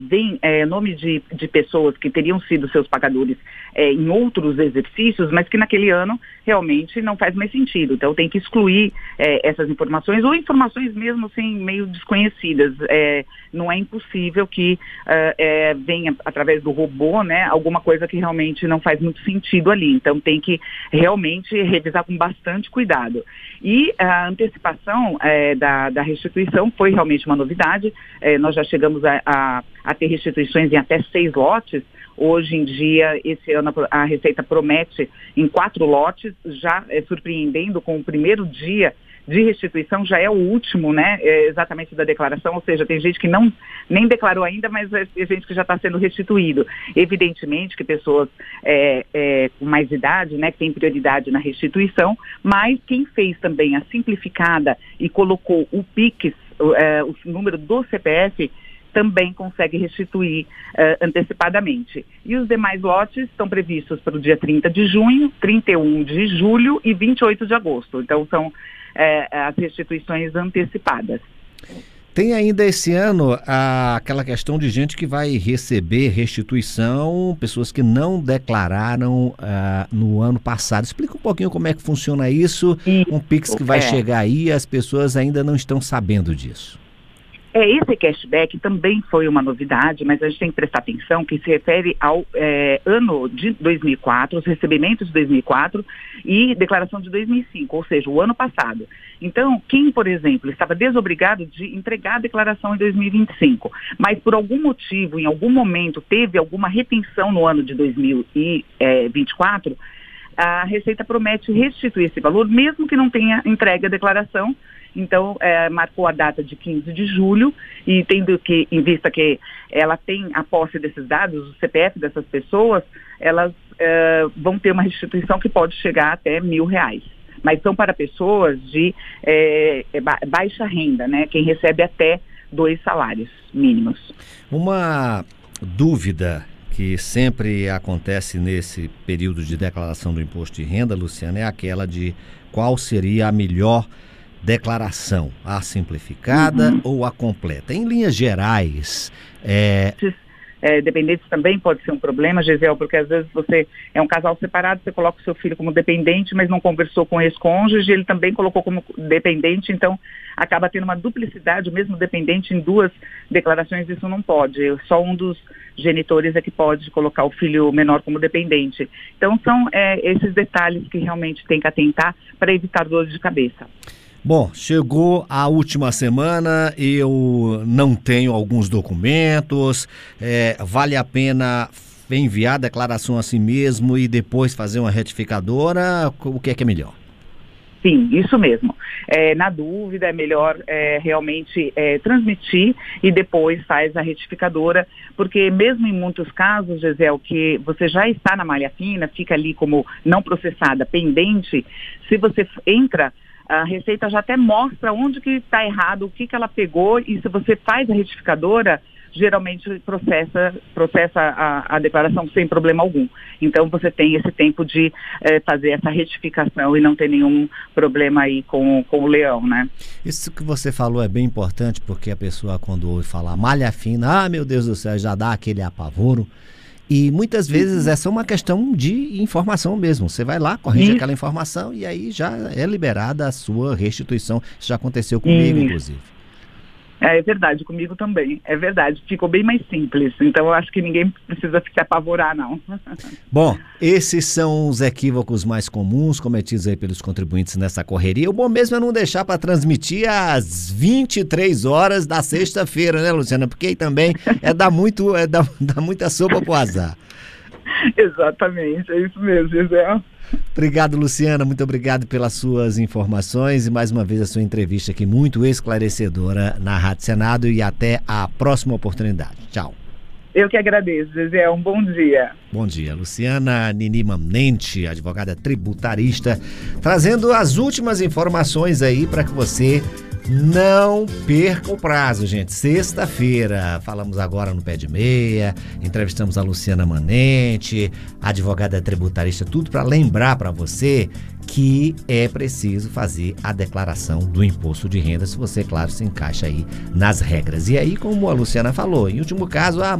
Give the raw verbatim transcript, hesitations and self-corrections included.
vem é, nome de, de pessoas que teriam sido seus pagadores é, em outros exercícios, mas que naquele ano realmente não faz mais sentido. Então tem que excluir é, essas informações, ou informações mesmo assim meio desconhecidas. É, não é impossível que é, é, venha através do robô, né, alguma coisa que realmente não faz muito sentido ali. Então tem que realmente revisar com bastante cuidado. E a antecipação é, da, da restituição foi realmente uma novidade. É, nós já chegamos a, a a ter restituições em até seis lotes. Hoje em dia, esse ano, a Receita promete em quatro lotes, já é, surpreendendo com o primeiro dia de restituição, já é o último, né, é, exatamente da declaração, ou seja, tem gente que não, nem declarou ainda, mas é, é gente que já está sendo restituído. Evidentemente que pessoas é, é, com mais idade, né, que tem prioridade na restituição, mas quem fez também a simplificada e colocou o Pix, o, é, o número do C P F, também consegue restituir uh, antecipadamente. E os demais lotes estão previstos para o dia trinta de junho, trinta e um de julho e vinte e oito de agosto. Então, são uh, as restituições antecipadas. Tem ainda esse ano a, aquela questão de gente que vai receber restituição, pessoas que não declararam uh, no ano passado. Explica um pouquinho como é que funciona isso, isso um Pix que vai é. chegar aí e as pessoas ainda não estão sabendo disso. É, esse cashback também foi uma novidade, mas a gente tem que prestar atenção que se refere ao é, ano de dois mil e quatro, os recebimentos de dois mil e quatro e declaração de dois mil e cinco, ou seja, o ano passado. Então, quem, por exemplo, estava desobrigado de entregar a declaração em dois mil e vinte e cinco, mas por algum motivo, em algum momento, teve alguma retenção no ano de dois mil e vinte e quatro, a Receita promete restituir esse valor, mesmo que não tenha entregue a declaração. Então, é, marcou a data de quinze de julho e tendo que, em vista que ela tem a posse desses dados, o C P F dessas pessoas, elas é, vão ter uma restituição que pode chegar até mil reais. Mas são para pessoas de é, baixa renda, né? Quem recebe até dois salários mínimos. Uma dúvida que sempre acontece nesse período de declaração do imposto de renda, Luciana, é aquela de qual seria a melhor declaração, a simplificada uhum. ou a completa? Em linhas gerais, é... É, dependentes também pode ser um problema, Gisele, porque às vezes você é um casal separado, você coloca o seu filho como dependente, mas não conversou com o ex-cônjuge, ele também colocou como dependente, então acaba tendo uma duplicidade, mesmo dependente em duas declarações, isso não pode. Só um dos genitores é que pode colocar o filho menor como dependente. Então são é, esses detalhes que realmente tem que atentar para evitar dor de cabeça. Bom, chegou a última semana, eu não tenho alguns documentos, é, vale a pena enviar a declaração a si mesmo e depois fazer uma retificadora? O que é que é melhor? Sim, isso mesmo. É, na dúvida, é melhor é, realmente é, transmitir e depois faz a retificadora, porque mesmo em muitos casos, Gisele, que você já está na malha fina, fica ali como não processada, pendente, se você entra, a Receita já até mostra onde que está errado, o que que ela pegou, e se você faz a retificadora, geralmente processa, processa a, a declaração sem problema algum. Então você tem esse tempo de eh, fazer essa retificação e não ter nenhum problema aí com, com o leão, né? Isso que você falou é bem importante, porque a pessoa, quando ouve falar malha fina, ah, meu Deus do céu, já dá aquele apavoro. E muitas vezes é só uma questão de informação mesmo. Você vai lá, corrige Isso. aquela informação e aí já é liberada a sua restituição. Isso já aconteceu comigo, Isso. inclusive. É, é verdade, comigo também. É verdade, ficou bem mais simples. Então eu acho que ninguém precisa se apavorar, não. Bom, esses são os equívocos mais comuns cometidos aí pelos contribuintes nessa correria. O bom mesmo é não deixar para transmitir às vinte e três horas da sexta-feira, né, Luciana? Porque aí também é dar, muito, é dar, dar muita sopa pro azar. Exatamente, é isso mesmo, Gisele. Obrigado, Luciana, muito obrigado pelas suas informações e mais uma vez a sua entrevista aqui muito esclarecedora na Rádio Senado, e até a próxima oportunidade. Tchau. Eu que agradeço, Gisele, um bom dia. Bom dia, Luciana Nini Manente, advogada tributarista, trazendo as últimas informações aí para que você Não perca o prazo, gente. Sexta-feira, falamos agora no Pé de Meia, entrevistamos a Luciana Manente, advogada tributarista, tudo para lembrar para você que é preciso fazer a declaração do imposto de renda, se você, claro, se encaixa aí nas regras. E aí, como a Luciana falou, em último caso, a